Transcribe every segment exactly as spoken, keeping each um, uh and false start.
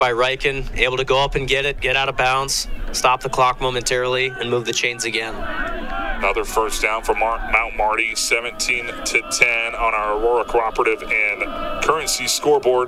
by Riken, able to go up and get it, get out of bounds, stop the clock momentarily, and move the chains again. Another first down for Mar- Mount Marty, seventeen to ten on our Aurora Cooperative and Currency scoreboard.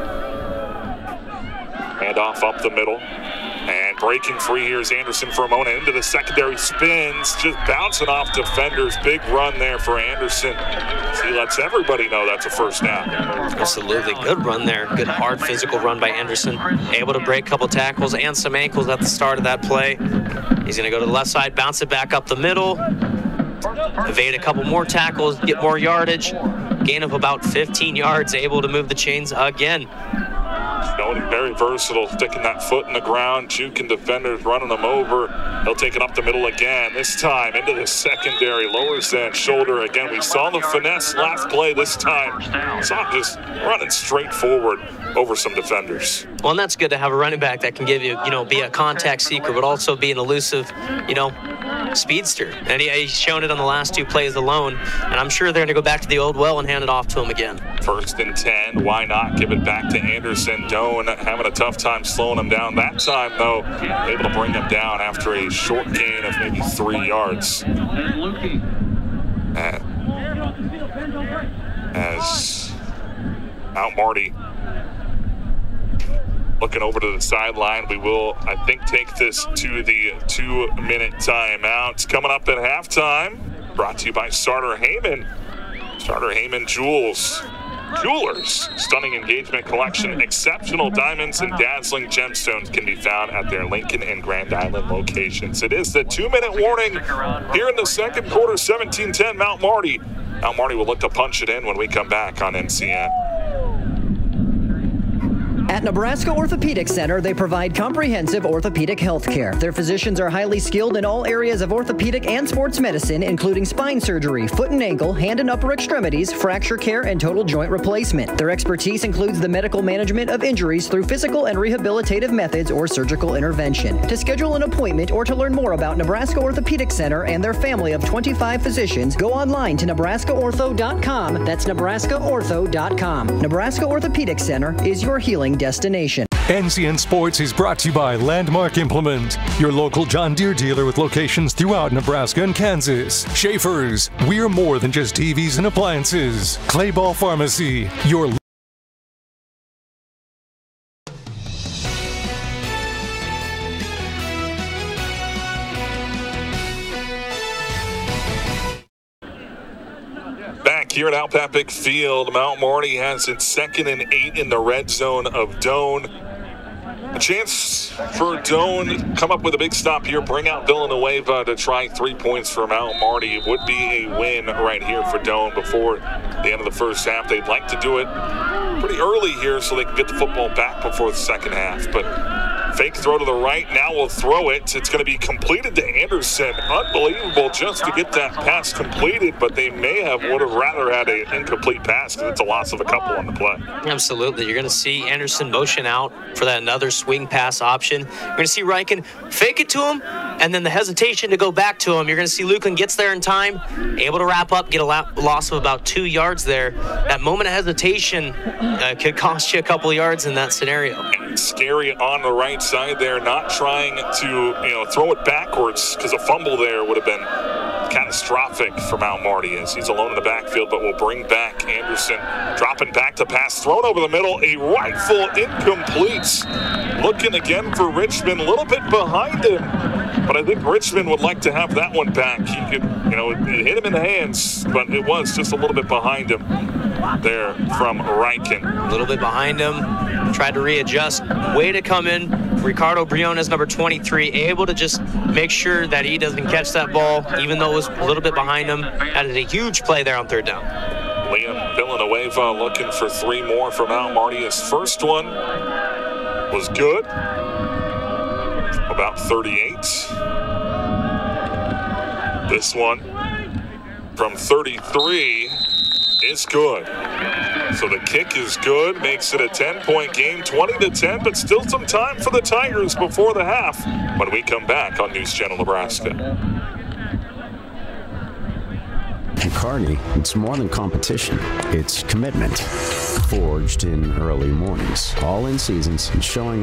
Handoff up the middle. And breaking free here is Anderson Vermona into the secondary, spins, just bouncing off defenders. Big run there for Anderson. He lets everybody know that's a first down. Absolutely. Good run there. Good hard physical run by Anderson. Able to break a couple tackles and some ankles at the start of that play. He's going to go to the left side, bounce it back up the middle, evade a couple more tackles, get more yardage, gain of about fifteen yards, able to move the chains again. Stoney very versatile, sticking that foot in the ground, juking defenders, running them over. He'll take it up the middle again, this time into the secondary, lowers that shoulder again. We saw the finesse last play this time. Saw him just running straight forward over some defenders. Well, and that's good to have a running back that can give you, you know, be a contact seeker, but also be an elusive, you know, speedster. And he, he's shown it on the last two plays alone, and I'm sure they're going to go back to the old well and hand it off to him again. First and ten, why not give it back to Anderson? Doan having a tough time slowing him down. That time, though, able to bring him down after a short gain of maybe three yards. Uh, as Mount Marty looking over to the sideline, we will, I think, take this to the two-minute timeout. Coming up at halftime, brought to you by Starter Heyman. Starter Heyman Jewels. Jewelers. Stunning engagement collection, exceptional diamonds, and dazzling gemstones can be found at their Lincoln and Grand Island locations. It is the two-minute warning here in the second quarter, seventeen ten Mount Marty. Mount Marty will look to punch it in when we come back on N C N. At Nebraska Orthopedic Center, they provide comprehensive orthopedic health care. Their physicians are highly skilled in all areas of orthopedic and sports medicine, including spine surgery, foot and ankle, hand and upper extremities, fracture care, and total joint replacement. Their expertise includes the medical management of injuries through physical and rehabilitative methods or surgical intervention. To schedule an appointment or to learn more about Nebraska Orthopedic Center and their family of twenty-five physicians, go online to nebraska ortho dot com. That's nebraska ortho dot com. Nebraska Orthopedic Center is your healing destination. N C N Sports is brought to you by Landmark Implement, your local John Deere dealer with locations throughout Nebraska and Kansas. Schaefer's, we're more than just T Vs and appliances. Clayball Pharmacy, your Here at Alpapic Field, Mount Marty has its second and eight in the red zone of Doan. A chance for Doan to come up with a big stop here, bring out Villanueva to try three points for Mount Marty. It would be a win right here for Doan before the end of the first half. They'd like to do it pretty early here so they can get the football back before the second half. But fake throw to the right, now we'll throw it. It's going to be completed to Anderson. Unbelievable just to get that pass completed, but they may have would have rather had an incomplete pass because it's a loss of a couple on the play. Absolutely. You're going to see Anderson motion out for that another swing pass option. You're going to see Riken fake it to him, and then the hesitation to go back to him. You're going to see Lucan gets there in time, able to wrap up, get a loss of about two yards there. That moment of hesitation uh, could cost you a couple of yards in that scenario. And scary on the right side there, not trying to, you know, throw it backwards because a fumble there would have been catastrophic for Mount Marty as he's alone in the backfield, but will bring back Anderson, dropping back to pass, thrown over the middle, a rifle incomplete. Looking again for Richmond, a little bit behind him, but I think Richmond would like to have that one back. He could, you know, it hit him in the hands, but it was just a little bit behind him there from Riken. A little bit behind him, tried to readjust, way to come in. Ricardo Briones, number twenty-three, able to just make sure that he doesn't catch that ball, even though it was a little bit behind him. Added a huge play there on third down. Liam Villanueva looking for three more from Mount Marty. His first one was good, about thirty-eight. This one from thirty-three is good. So the kick is good, makes it a ten-point game, twenty to ten, but still some time for the Tigers before the half when we come back on News Channel Nebraska. At Kearney, it's more than competition. It's commitment, forged in early mornings, all in seasons, and showing